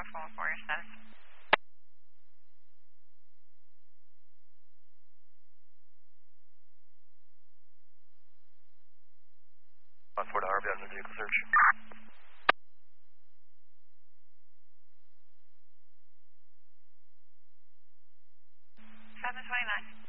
phone for your status. 4 to RB on the vehicle search. 729.